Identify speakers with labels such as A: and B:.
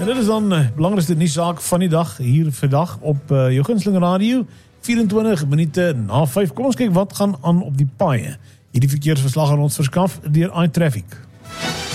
A: En dit is dan belangrikste nuussaak van die dag, hier vandag op jou gunsteling radio, 24 minute na 5. Kom ons kyk wat gaan aan op die paaie. Hierdie verkeersverslag aan ons verskaf deur iTraffic.